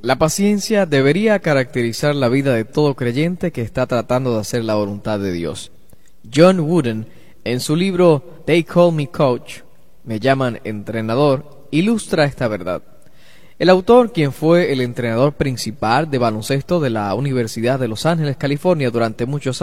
La paciencia debería caracterizar la vida de todo creyente que está tratando de hacer la voluntad de Dios. John Wooden, en su libro They Call Me Coach, me llaman entrenador, ilustra esta verdad. El autor, quien fue el entrenador principal de baloncesto de la Universidad de Los Ángeles, California, durante muchos